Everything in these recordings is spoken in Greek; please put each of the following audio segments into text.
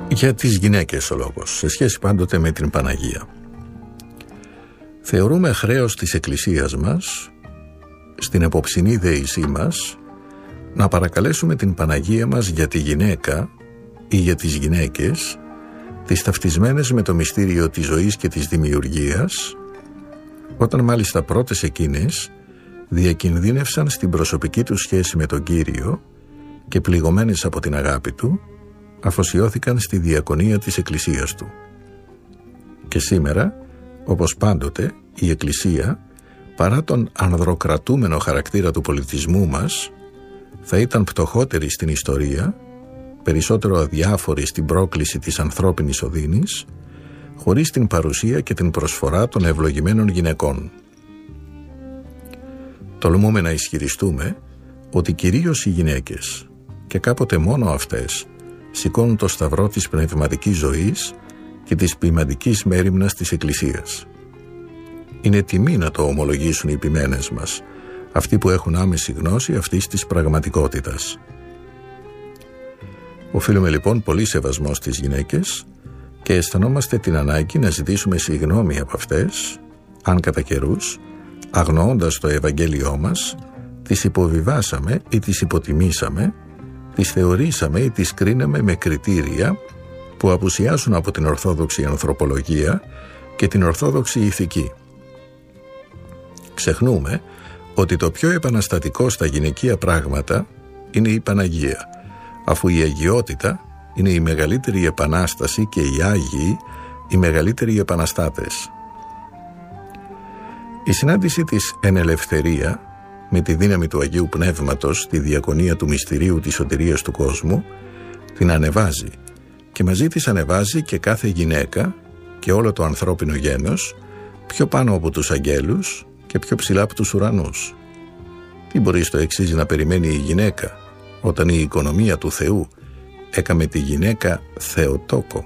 Για τις γυναίκες ο λόγος, σε σχέση πάντοτε με την Παναγία. Θεωρούμε χρέος της Εκκλησίας μας, στην επόψινή δεήσή μας, να παρακαλέσουμε την Παναγία μας για τη γυναίκα ή για τις γυναίκες, τις ταυτισμένες με το μυστήριο της ζωής και της δημιουργίας, όταν μάλιστα πρώτες εκείνες διακινδύνευσαν στην προσωπική τους σχέση με τον Κύριο και πληγωμένες από την αγάπη Του, αφοσιώθηκαν στη διακονία της Εκκλησίας Του. Και σήμερα, όπως πάντοτε, η Εκκλησία, παρά τον ανδροκρατούμενο χαρακτήρα του πολιτισμού μας, θα ήταν πτωχότερη στην ιστορία, περισσότερο αδιάφορη στην πρόκληση της ανθρώπινης οδύνης, χωρίς την παρουσία και την προσφορά των ευλογημένων γυναικών. Τολμούμε να ισχυριστούμε ότι κυρίως οι γυναίκες, και κάποτε μόνο αυτές, σηκώνουν το σταυρό της πνευματικής ζωής και της ποιμαντικής μέριμνας της Εκκλησίας. Είναι τιμή να το ομολογήσουν οι ποιμένες μας, αυτοί που έχουν άμεση γνώση αυτής της πραγματικότητας. Οφείλουμε λοιπόν πολύ σεβασμό στις γυναίκες και αισθανόμαστε την ανάγκη να ζητήσουμε συγγνώμη από αυτές, αν κατά καιρούς, αγνοώντας το Ευαγγέλιό μας, τις υποβιβάσαμε ή τις υποτιμήσαμε, τις θεωρήσαμε ή τις κρίναμε με κριτήρια που απουσιάζουν από την ορθόδοξη ανθρωπολογία και την ορθόδοξη ηθική. Ξεχνούμε ότι το πιο επαναστατικό στα γυναικεία πράγματα είναι η Παναγία, αφού η αγιότητα είναι η μεγαλύτερη επανάσταση και οι Άγιοι οι μεγαλύτεροι επαναστάτες. Η συνάντηση της εν ελευθερία με τη δύναμη του Αγίου Πνεύματος στη διακονία του μυστηρίου της σωτηρίας του κόσμου την ανεβάζει και μαζί της ανεβάζει και κάθε γυναίκα και όλο το ανθρώπινο γένος πιο πάνω από τους αγγέλους και πιο ψηλά από τους ουρανούς. Τι μπορεί στο εξής να περιμένει η γυναίκα όταν η οικονομία του Θεού έκαμε τη γυναίκα Θεοτόκο?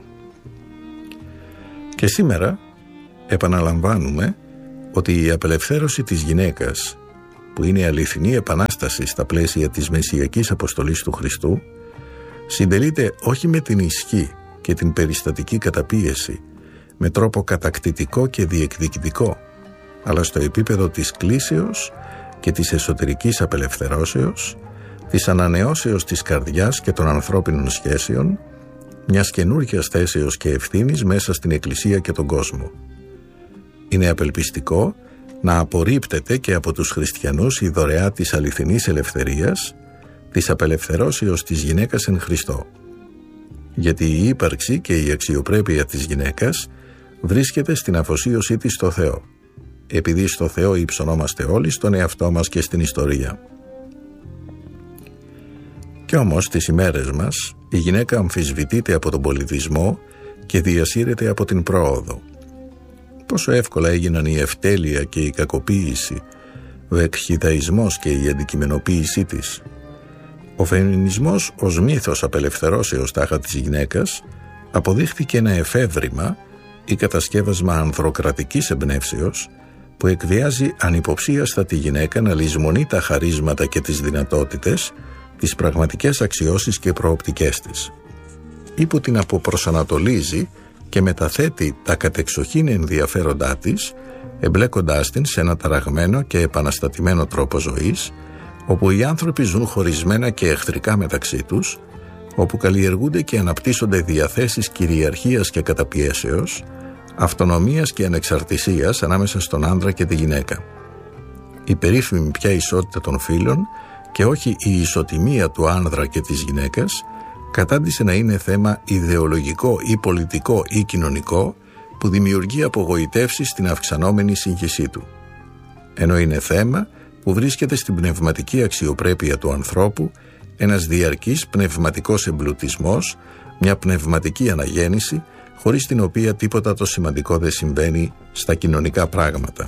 Και σήμερα επαναλαμβάνουμε ότι η απελευθέρωση της γυναίκας, που είναι αληθινή επανάσταση στα πλαίσια της μεσσιακής αποστολής του Χριστού, συντελείται όχι με την ισχύ και την περιστατική καταπίεση, με τρόπο κατακτητικό και διεκδικητικό, αλλά στο επίπεδο της κλίσεως και της εσωτερικής απελευθερώσεως, της ανανεώσεως της καρδιάς και των ανθρώπινων σχέσεων, μιας καινούργιας θέσεως και ευθύνης μέσα στην Εκκλησία και τον κόσμο. Είναι απελπιστικό να απορρίπτεται και από τους χριστιανούς η δωρεά της αληθινής ελευθερίας, της απελευθερώσεως της γυναίκας εν Χριστώ. Γιατί η ύπαρξη και η αξιοπρέπεια της γυναίκας βρίσκεται στην αφοσίωσή της στο Θεό, επειδή στο Θεό υψωνόμαστε όλοι στον εαυτό μας και στην ιστορία. Κι όμως τις ημέρες μας η γυναίκα αμφισβητείται από τον πολιτισμό και διασύρεται από την πρόοδο. Πόσο εύκολα έγιναν η ευτέλεια και η κακοποίηση, ο εκχυδαϊσμός και η αντικειμενοποίησή της. Ο φεμινισμός ως μύθος απελευθερώσεως τάχα της γυναίκας αποδείχθηκε ένα εφεύρημα ή κατασκεύασμα ανδροκρατικής εμπνεύσεως που εκβιάζει ανυποψίαστα τη γυναίκα να λησμονεί τα χαρίσματα και τις δυνατότητες, τις πραγματικές αξιώσεις και προοπτικές της, ή που την αποπροσανατολίζει και μεταθέτει τα κατεξοχήν ενδιαφέροντά της, εμπλέκοντάς την σε ένα ταραγμένο και επαναστατημένο τρόπο ζωής, όπου οι άνθρωποι ζουν χωρισμένα και εχθρικά μεταξύ τους, όπου καλλιεργούνται και αναπτύσσονται διαθέσεις κυριαρχίας και καταπιέσεως, αυτονομίας και ανεξαρτησίας ανάμεσα στον άνδρα και τη γυναίκα. Η περίφημη πια ισότητα των φύλων και όχι η ισοτιμία του άνδρα και της γυναίκας κατάντησε να είναι θέμα ιδεολογικό ή πολιτικό ή κοινωνικό που δημιουργεί απογοητεύσεις στην αυξανόμενη σύγχυσή του. Ενώ είναι θέμα που βρίσκεται στην πνευματική αξιοπρέπεια του ανθρώπου, ένας διαρκής πνευματικός εμπλουτισμός, μια πνευματική αναγέννηση, χωρίς την οποία τίποτα το σημαντικό δεν συμβαίνει στα κοινωνικά πράγματα.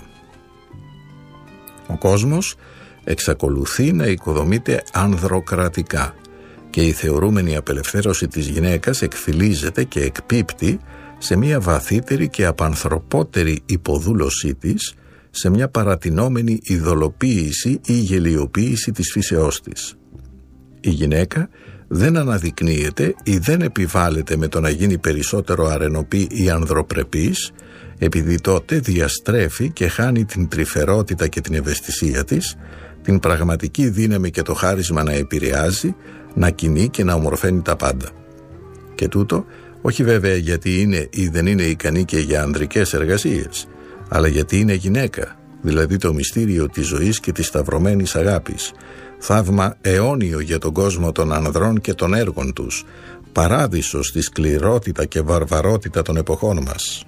Ο κόσμος εξακολουθεί να οικοδομείται ανδροκρατικά και η θεωρούμενη απελευθέρωση της γυναίκας εκφυλίζεται και εκπίπτει σε μια βαθύτερη και απανθρωπότερη υποδούλωσή της, σε μια παρατηνόμενη ειδωλοποίηση ή γελιοποίηση της φύσεώς της. Η γυναίκα δεν αναδεικνύεται ή δεν επιβάλλεται με το να γίνει περισσότερο αρενοπή ή ανδροπρεπής, επειδή τότε διαστρέφει και χάνει την τρυφερότητα και την ευαισθησία της, την πραγματική δύναμη και το χάρισμα να επηρεάζει, να κινεί και να ομορφαίνει τα πάντα. Και τούτο όχι βέβαια γιατί είναι ή δεν είναι ικανή και για ανδρικές εργασίες, αλλά γιατί είναι γυναίκα, δηλαδή το μυστήριο της ζωής και της σταυρωμένης αγάπης, θαύμα αιώνιο για τον κόσμο των ανδρών και των έργων τους, παράδεισο στη σκληρότητα και βαρβαρότητα των εποχών μας.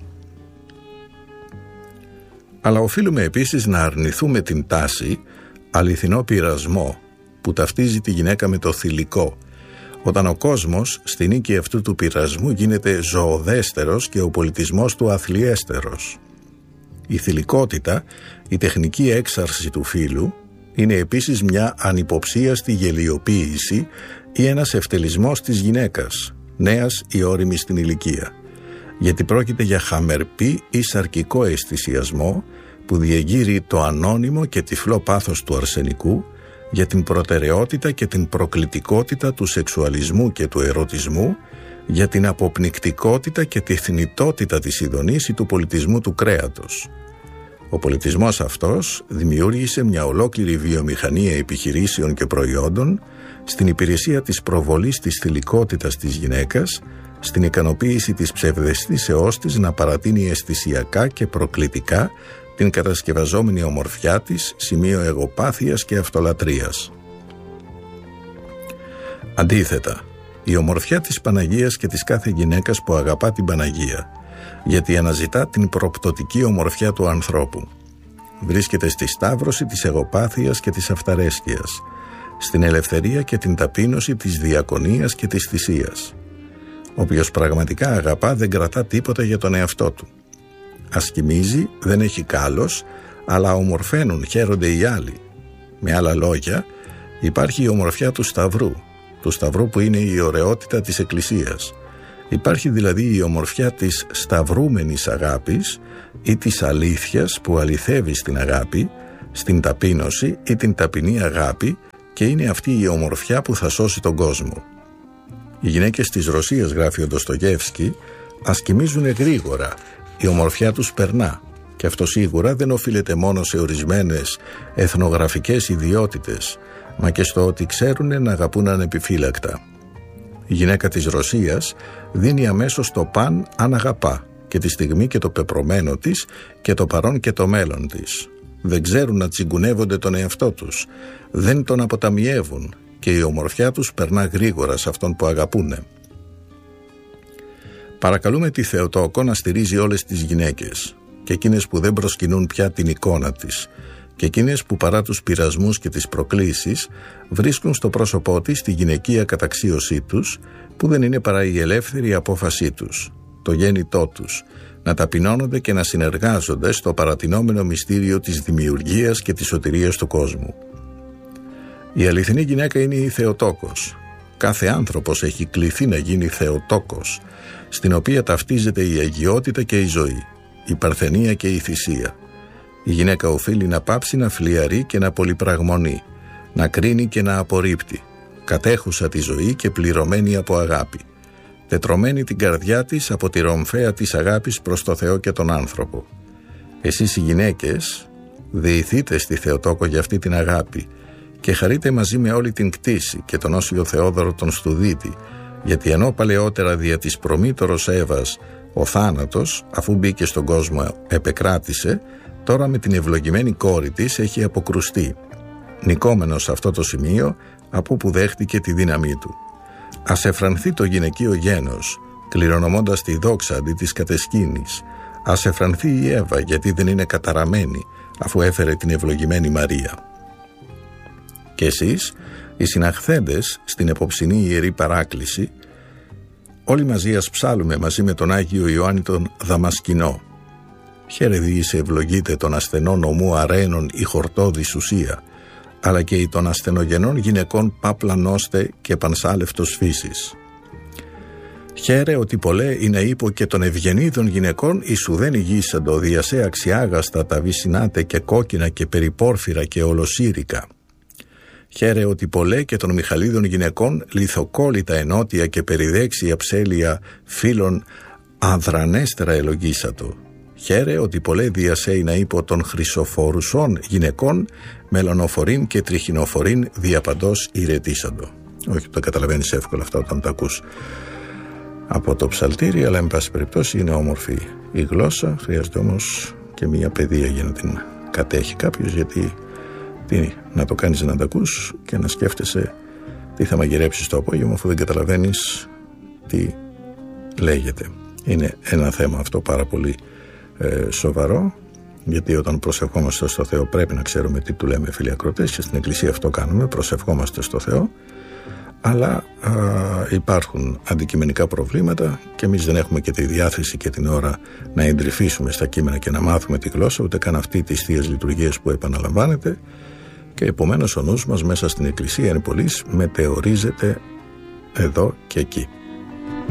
Αλλά οφείλουμε επίσης να αρνηθούμε την τάση, αληθινό πειρασμό, που ταυτίζει τη γυναίκα με το θηλυκό, όταν ο κόσμος στη νίκη αυτού του πειρασμού γίνεται ζωοδέστερος και ο πολιτισμός του αθλιέστερος. Η θηλυκότητα, η τεχνική έξαρση του φύλου, είναι επίσης μια ανυποψίαστη γελιοποίηση ή ένας ευτελισμός της γυναίκας, νέας ή ώριμης στην ηλικία, γιατί πρόκειται για χαμερπή ή σαρκικό αισθησιασμό που διεγείρει το ανώνυμο και τυφλό πάθος του αρσενικού για την προτεραιότητα και την προκλητικότητα του σεξουαλισμού και του ερωτισμού, για την αποπνικτικότητα και τη θνητότητα της ειδονής ή του πολιτισμού του κρέατος. Ο πολιτισμός αυτός δημιούργησε μια ολόκληρη βιομηχανία επιχειρήσεων και προϊόντων στην υπηρεσία της προβολής της θηλυκότητας της γυναίκας, στην ικανοποίηση της ψευδαισθήσεώς της να παρατείνει αισθησιακά και προκλητικά την κατασκευαζόμενη ομορφιά της, σημείο εγωπάθειας και αυτολατρείας. Αντίθετα, η ομορφιά της Παναγίας και της κάθε γυναίκας που αγαπά την Παναγία, γιατί αναζητά την προπτωτική ομορφιά του ανθρώπου, βρίσκεται στη σταύρωση της εγωπάθειας και της αυταρέσκειας, στην ελευθερία και την ταπείνωση της διακονίας και της θυσίας. Όποιος πραγματικά αγαπά δεν κρατά τίποτα για τον εαυτό του. Ασκημίζει, δεν έχει κάλος, αλλά ομορφαίνουν, χαίρονται οι άλλοι. Με άλλα λόγια, υπάρχει η ομορφιά του Σταυρού που είναι η ωραιότητα της Εκκλησίας. Υπάρχει δηλαδή η ομορφιά της σταυρούμενης αγάπης ή της αλήθειας που αληθεύει στην αγάπη, στην ταπείνωση ή την ταπεινή αγάπη, και είναι αυτή η ομορφιά που θα σώσει τον κόσμο. Οι γυναίκες της Ρωσίας, γράφει ο Ντοστογεύσκι, ασκημίζουν γρήγορα, η ομορφιά τους περνά, και αυτό σίγουρα δεν οφείλεται μόνο σε ορισμένες εθνογραφικές ιδιότητες, μα και στο ότι ξέρουν να αγαπούν ανεπιφύλακτα. Η γυναίκα της Ρωσίας δίνει αμέσως το παν αν αγαπά, και τη στιγμή και το πεπρωμένο της και το παρόν και το μέλλον της. Δεν ξέρουν να τσιγκουνεύονται τον εαυτό τους, δεν τον αποταμιεύουν, και η ομορφιά τους περνά γρήγορα σε αυτόν που αγαπούνε. Παρακαλούμε τη Θεοτόκο να στηρίζει όλες τις γυναίκες, και εκείνες που δεν προσκυνούν πια την εικόνα της, και εκείνες που παρά τους πειρασμούς και τις προκλήσεις βρίσκουν στο πρόσωπό της τη γυναικεία καταξίωσή τους, που δεν είναι παρά η ελεύθερη απόφασή τους, το γέννητό τους, να ταπεινώνονται και να συνεργάζονται στο παρατηνόμενο μυστήριο της δημιουργίας και της σωτηρίας του κόσμου. Η αληθινή γυναίκα είναι η Θεοτόκος. Κάθε άνθρωπος έχει κληθεί να γίνει Θεοτόκος, στην οποία ταυτίζεται η αγιότητα και η ζωή, η παρθενία και η θυσία. Η γυναίκα οφείλει να πάψει να φλιαρεί και να πολυπραγμονεί, να κρίνει και να απορρίπτει, κατέχουσα τη ζωή και πληρωμένη από αγάπη, τετρωμένη την καρδιά της από τη ρομφαία της αγάπης προς το Θεό και τον άνθρωπο. Εσείς οι γυναίκες δεηθείτε στη Θεοτόκο για αυτή την αγάπη και χαρείτε μαζί με όλη την κτήση και τον Όσιο Θεόδωρο τον Στουδίτη, γιατί ενώ παλαιότερα δια της προμήτωρος Εύας ο θάνατος, αφού μπήκε στον κόσμο, επεκράτησε, τώρα με την ευλογημένη κόρη της έχει αποκρουστεί, νικόμενος σε αυτό το σημείο από που δέχτηκε τη δύναμή του. Ας εφρανθεί το γυναικείο γένος, κληρονομώντας τη δόξα αντί της κατεσκήνης. Ας εφρανθεί η Εύα, γιατί δεν είναι καταραμένη, αφού έφερε την ευλογημένη Μαρία. Και εσείς, οι συναχθέντες στην εποψινή ιερή παράκληση, όλοι μαζί ας ψάλουμε μαζί με τον Άγιο Ιωάννη τον Δαμασκηνό. Χαίρε διήσε ευλογείτε των ασθενών ομού αρένων η χορτώδης ουσία, αλλά και η των ασθενογενών γυναικών πάπλανώστε και πανσάλευτος φύσης. Χαίρε ότι πολλέ είναι ύπο και των ευγενίδων γυναικών ισουδέν ηγήσαντο διασέ αξιάγαστα τα βυσινάτε και κόκκινα και περιπόρφυρα και ολοσύρικα. Χαίρε ότι πολλέ και των Μιχαλίδων γυναικών λιθοκόλλητα ενότια και περιδέξια ψέλια φίλων αδρανέστερα ελογίσατο. Χαίρε ότι πολλέ διασέινα ύπο των χρυσοφορουσών γυναικών μελανοφορήν και τριχινοφορήν διαπαντός ηρετήσαντο. Όχι, το καταλαβαίνεις εύκολα αυτά όταν τα ακούς από το ψαλτήρι, αλλά εν πάση περιπτώσει είναι όμορφη η γλώσσα. Χρειάζεται όμως και μια παιδεία για να την κατέχει κάποιος, γιατί να το κάνεις να τα ακούς και να σκέφτεσαι τι θα μαγειρέψεις το απόγευμα αφού δεν καταλαβαίνεις τι λέγεται. Είναι ένα θέμα αυτό πάρα πολύ σοβαρό, γιατί όταν προσευχόμαστε στο Θεό πρέπει να ξέρουμε τι του λέμε, φίλοι ακροατές, και στην Εκκλησία αυτό κάνουμε, προσευχόμαστε στο Θεό, αλλά υπάρχουν αντικειμενικά προβλήματα και εμείς δεν έχουμε και τη διάθεση και την ώρα να εντρυφήσουμε στα κείμενα και να μάθουμε τη γλώσσα, ούτε καν αυτή τις θείες λειτουργίες που επαναλαμβάνεται, και επομένως ο νους μας μέσα στην Εκκλησία είναι πολύς, μετεωρίζεται εδώ και εκεί.